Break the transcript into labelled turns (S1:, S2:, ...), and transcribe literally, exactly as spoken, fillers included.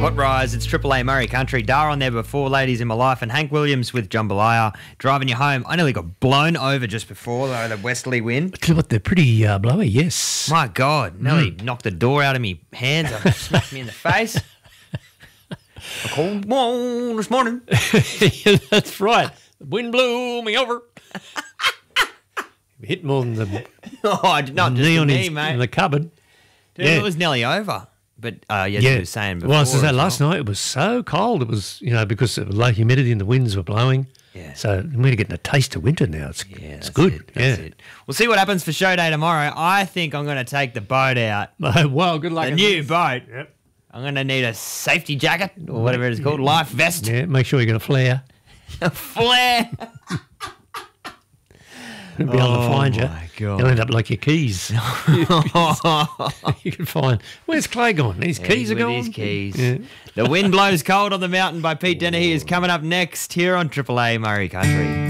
S1: Hot Rise, it's Triple A Murray Country. Dar on there before, Ladies in My Life, and Hank Williams with Jambalaya driving you home. I nearly got blown over just before, though, the westerly wind.
S2: Tell you what, they're pretty uh, blowy, yes.
S1: My God, nearly mm. knocked the door out of me hands. I smacked me in the face. I called on this morning.
S2: Yeah, that's right. The wind blew me over. Hit more than the,
S1: oh, I did not
S2: the
S1: just
S2: knee on
S1: me,
S2: his,
S1: mate.
S2: in the cupboard.
S1: Dude,
S2: yeah.
S1: it was nearly over. But uh, yeah,
S2: yeah.
S1: you were saying before.
S2: Well, I said
S1: as
S2: last
S1: well.
S2: night it was so cold. It was, you know, because of low humidity and the winds were blowing.
S1: Yeah.
S2: So we're getting a taste of winter now. It's,
S1: Yeah,
S2: it's
S1: that's
S2: good.
S1: It, that's
S2: yeah.
S1: it. We'll see what happens for show day tomorrow. I think I'm going to take the boat out.
S2: Well, good luck.
S1: The new
S2: this.
S1: boat.
S2: Yep.
S1: I'm going to need a safety jacket or whatever it is called, life vest,
S2: Yeah, make sure you're going to flare.
S1: a flare.
S2: Be able to
S1: Oh,
S2: find you.
S1: my God.
S2: They'll end up like your keys. you can find, where's Clay gone? His
S1: Yeah,
S2: keys are
S1: with
S2: gone.
S1: his keys.
S2: Yeah.
S1: The Wind Blows Cold on the Mountain by Pete Dennehy is coming up next here on Triple A Murray Country.